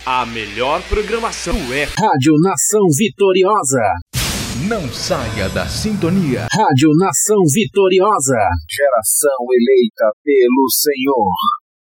A melhor programação é Rádio Nação Vitoriosa. Não saia da sintonia. Rádio Nação Vitoriosa. Geração eleita pelo Senhor.